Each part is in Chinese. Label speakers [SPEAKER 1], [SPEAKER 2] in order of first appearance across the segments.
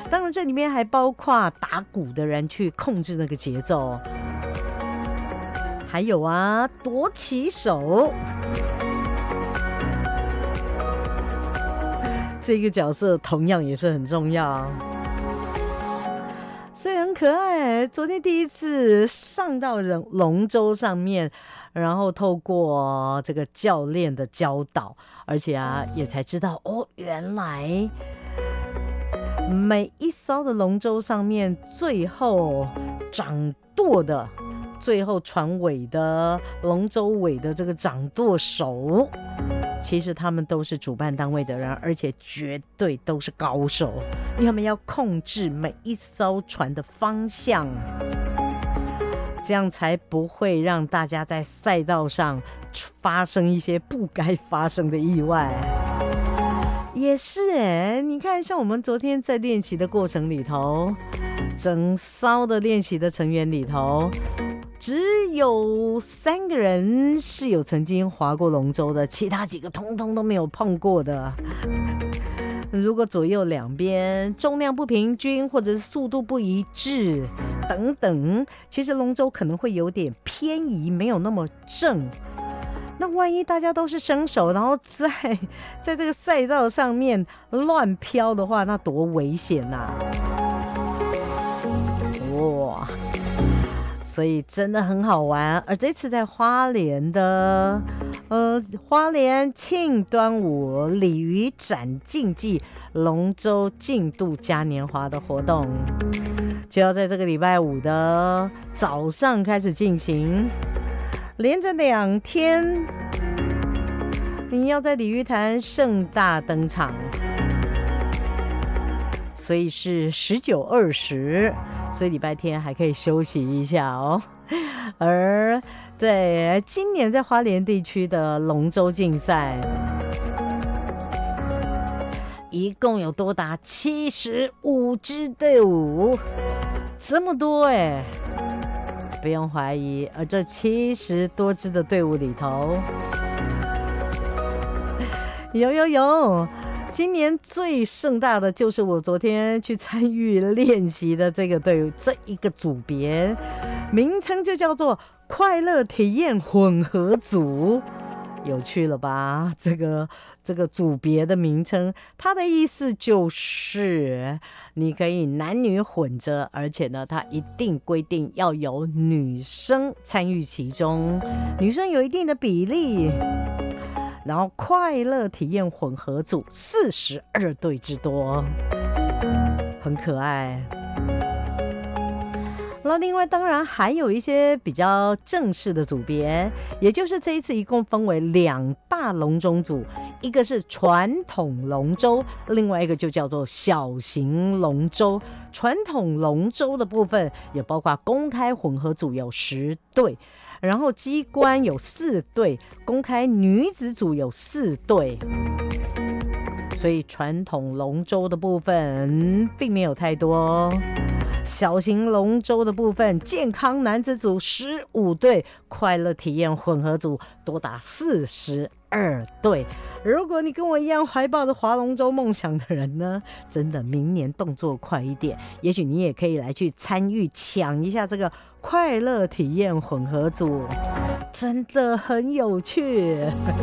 [SPEAKER 1] 当然这里面还包括打鼓的人去控制那个节奏，还有啊夺旗手这个角色同样也是很重要，所以很可爱。昨天第一次上到龙舟上面，然后透过这个教练的教导，而且啊也才知道哦，原来每一艘的龙舟上面最后掌舵的，最后船尾的龙舟尾的这个掌舵手，其实他们都是主办单位的人，而且绝对都是高手，因为他们要控制每一艘船的方向，这样才不会让大家在赛道上发生一些不该发生的意外。也是你看像我们昨天在练习的过程里头，整艘的练习的成员里头只有3个人是有曾经划过龙舟的，其他几个通通都没有碰过的。如果左右两边重量不平均，或者是速度不一致等等，其实龙舟可能会有点偏移，没有那么正。那万一大家都是生手，然后在这个赛道上面乱飘的话，那多危险啊！哇，所以真的很好玩。而这次在花莲的花莲庆端午鲤鱼展竞技龙舟竞渡嘉年华的活动，就要在这个礼拜5的早上开始进行，连着2天，你要在鲤鱼潭盛大登场，所以是19、20，所以礼拜天还可以休息一下哦。而在今年在花莲地区的龙舟竞赛，一共有多达75支队伍，这么多不用怀疑，而这70多支的队伍里头，有今年最盛大的就是我昨天去参与练习的这个队伍，这一个组别名称就叫做快乐体验混合组。有趣了吧？这个组别的名称，它的意思就是你可以男女混着，而且呢，它一定规定要有女生参与其中，女生有一定的比例。然后快乐体验混合组42队之多，很可爱。那另外当然还有一些比较正式的组别，也就是这一次一共分为2大龙舟组，一个是传统龙舟，另外一个就叫做小型龙舟。传统龙舟的部分也包括公开混合组有10队，然后机关有4队，公开女子组有4队。所以传统龙舟的部分并没有太多。小型龙舟的部分，健康男子组15队，快乐体验混合组多达42队。如果你跟我一样怀抱着划龙舟梦想的人呢，真的明年动作快一点，也许你也可以来去参与抢一下这个快乐体验混合组，真的很有趣。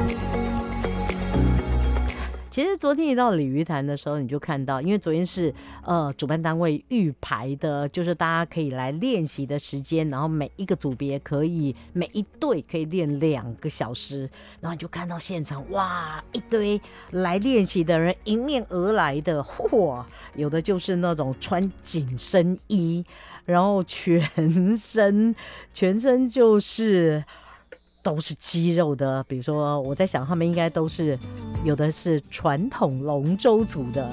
[SPEAKER 1] 其实昨天一到鲤鱼潭的时候，你就看到，因为昨天是主办单位预排的，就是大家可以来练习的时间，然后每一个组别可以每一队可以练2个小时，然后你就看到现场哇，一堆来练习的人迎面而来的，嚯，有的就是那种穿紧身衣，然后全身就是都是肌肉的，比如说我在想他们应该都是有的是传统龙舟组的，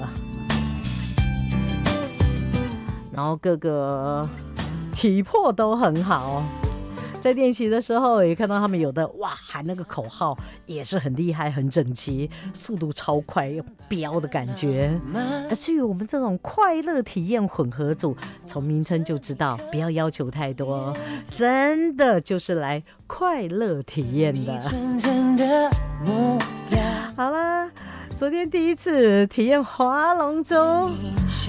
[SPEAKER 1] 然后各个体魄都很好，在练习的时候也看到他们有的哇喊那个口号也是很厉害很整齐，速度超快有飙的感觉。而至于我们这种快乐体验混合组，从名称就知道不要要求太多，真的就是来快乐体验的。好了，昨天第一次体验划龙舟，